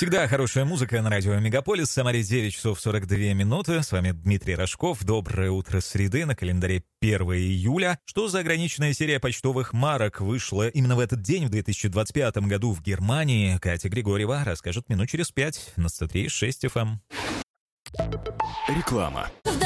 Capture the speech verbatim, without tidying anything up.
Всегда хорошая музыка на радио Мегаполис. В Самаре девять часов сорок две минуты. С вами Дмитрий Рожков. Доброе утро среды. На календаре первое июля. Что за ограниченная серия почтовых марок вышла именно в этот день, в две тысячи двадцать пятом году в Германии? Катя Григорьева расскажет минут через пять на сто три и шесть эф эм. Реклама.